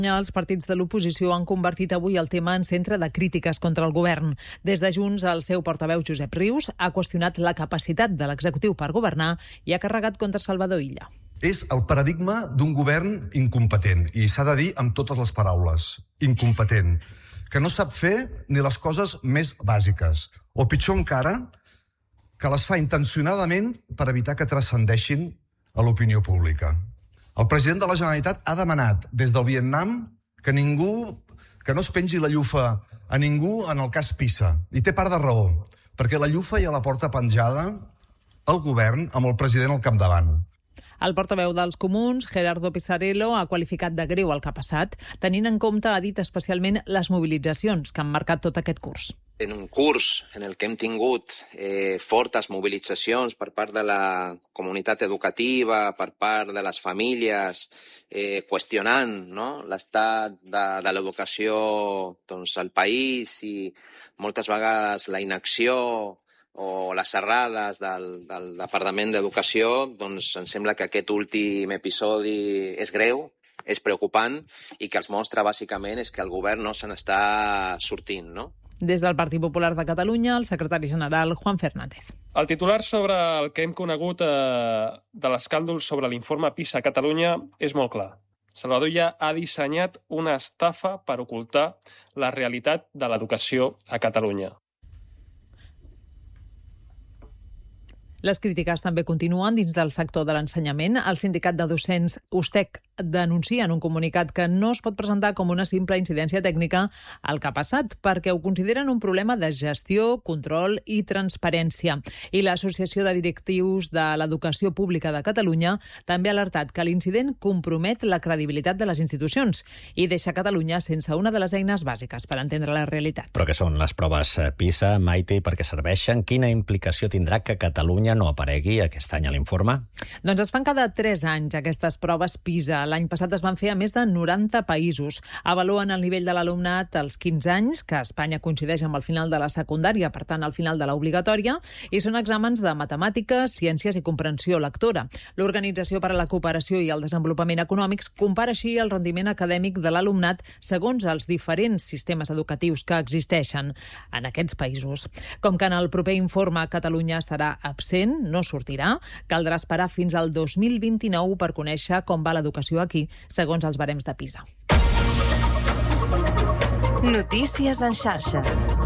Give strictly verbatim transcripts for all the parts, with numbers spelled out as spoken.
Els partits de l'oposició han convertit avui el tema en centre de crítiques contra el govern. Des de Junts, el seu portaveu Josep Rius ha qüestionat la capacitat de l'executiu per governar i ha carregat contra Salvador Illa. És el paradigma d'un govern incompetent, i s'ha de dir amb totes les paraules, incompetent, que no sap fer ni les coses més bàsiques, o pitjor encara, que les fa intencionadament per evitar que transcendeixin a l'opinió pública. El president de la Generalitat ha demanat des del Vietnam que ningú, que no es pengi la llufa a ningú en el cas Pisa. I té part de raó, perquè la llufa ja la porta penjada el govern amb el president al capdavant. El portaveu dels Comuns, Gerardo Pisarello, ha qualificat de greu el que ha passat, tenint en compte, ha dit especialment, les mobilitzacions que han marcat tot aquest curs. En un curs en el que hem tingut eh, fortes mobilitzacions per part de la comunitat educativa, per part de les famílies, eh, qüestionant, no?, l'estat de, de l'educació, doncs, al país, i moltes vegades la inacció o les errades del, del Departament d'Educació, doncs em sembla que aquest últim episodi és greu, és preocupant, i que els mostra bàsicament és que el govern no se n'està sortint, no? Des del Partit Popular de Catalunya, el secretari general Juan Fernández. El titular sobre el que hem conegut eh, de l'escàndol sobre l'informe PISA a Catalunya és molt clar. Salvador Illa ha dissenyat una estafa per ocultar la realitat de l'educació a Catalunya. Les crítiques també continuen dins del sector de l'ensenyament. El sindicat de docents U S T E C denuncia en un comunicat que no es pot presentar com una simple incidència tècnica el que ha passat, perquè ho consideren un problema de gestió, control i transparència. I l'Associació de Directius de l'Educació Pública de Catalunya també ha alertat que l'incident compromet la credibilitat de les institucions i deixa Catalunya sense una de les eines bàsiques per entendre la realitat. Però què són les proves PISA, Maite, i per què serveixen? Quina implicació tindrà que Catalunya no aparegui aquest any a l'informe? Doncs es fan cada tres anys aquestes proves PISA. L'any passat es van fer a més de noranta països. Avaluen el nivell de l'alumnat als quinze anys, que a Espanya coincideix amb el final de la secundària, per tant, al final de l'obligatòria, i són exàmens de matemàtiques, ciències i comprensió lectora. L'Organització per a la Cooperació i el Desenvolupament Econòmics compara així el rendiment acadèmic de l'alumnat segons els diferents sistemes educatius que existeixen en aquests països. Com que en el proper informe Catalunya estarà absent, no sortirà, caldrà esperar fins al dos mil vint-i-nou per conèixer com va l'educació aquí, segons els barems de PISA. Notícies en xarxa.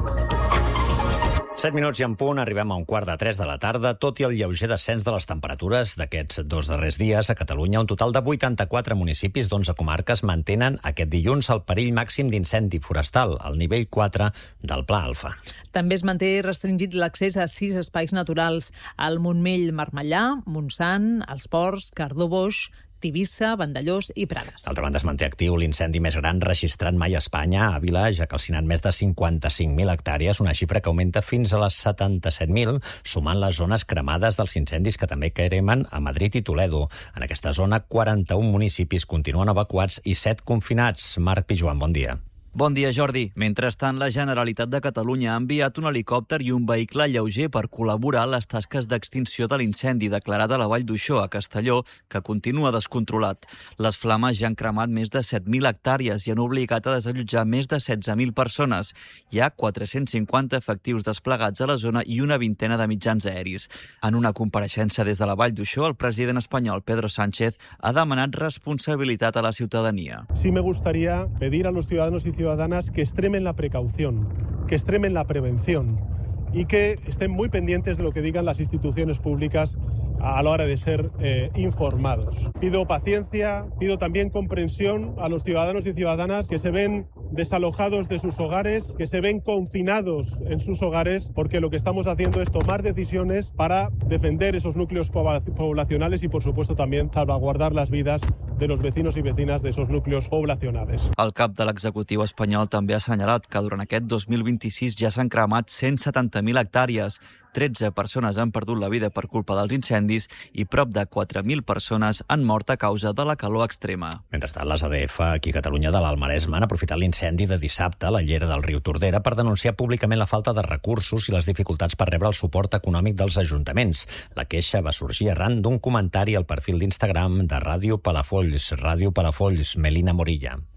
Set minuts i en punt, arribem a un quart de tres de la tarda. Tot i el lleuger descens de les temperatures d'aquests dos darrers dies, a Catalunya un total de vuitanta-quatre municipis d'onze comarques mantenen aquest dilluns el perill màxim d'incendi forestal, al nivell quatre del Pla Alfa. També es manté restringit l'accés a sis espais naturals: al Montmell-Marmellà, Montsant, els Ports, Cardó-Boix, Tivissa, Vandellós i Prades. D'altra banda, es manté actiu l'incendi més gran registrat mai a Espanya, a Àvila, ja ha calcinat més de cinquanta-cinc mil hectàrees, una xifra que augmenta fins a les setanta-set mil, sumant les zones cremades dels incendis que també cremen a Madrid i Toledo. En aquesta zona, quaranta-un municipis continuen evacuats i set confinats. Marc Pijuan, bon dia. Bon dia, Jordi. Mentrestant, la Generalitat de Catalunya ha enviat un helicòpter i un vehicle lleuger per col·laborar en les tasques d'extinció de l'incendi declarat a la Vall d'Uixó, a Castelló, que continua descontrolat. Les flames ja han cremat més de set mil hectàrees i han obligat a desallotjar més de setze mil persones. Hi ha quatre-cents cinquanta efectius desplegats a la zona i una vintena de mitjans aeris. En una compareixença des de la Vall d'Uixó, el president espanyol Pedro Sánchez ha demanat responsabilitat a la ciutadania. Sí me gustaría pedir a los ciudadanos y ciudadanas ciudadanas que extremen la precaución, que extremen la prevención y que estén muy pendientes de lo que digan las instituciones públicas a la hora de ser eh, informados. Pido paciencia, pido también comprensión a los ciudadanos y ciudadanas que se ven desalojados de sus hogares, que se ven confinados en sus hogares, porque lo que estamos haciendo es tomar decisiones para defender esos núcleos poblacionales y, por supuesto, también salvaguardar las vidas de los vecinos i vecinas de esos núcleos poblacionales. El cap de l'executiu espanyol també ha assenyalat que durant aquest dos mil vint-i-sis ja s'han cremat cent setanta mil hectàrees, tretze persones han perdut la vida per culpa dels incendis i prop de quatre mil persones han mort a causa de la calor extrema. Mentrestant, les A D F aquí a Catalunya de l'Alt Maresme han aprofitat l'incendi de dissabte a la llera del riu Tordera per denunciar públicament la falta de recursos i les dificultats per rebre el suport econòmic dels ajuntaments. La queixa va sorgir arran d'un comentari al perfil d'Instagram de Ràdio Palafolls, Ràdio Palafolls, Melina Morilla.